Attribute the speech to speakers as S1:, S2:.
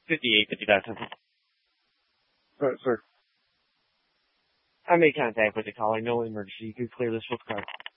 S1: 58, 59.
S2: Sir.
S1: I made contact with the caller. No emergency. You can clear this with card.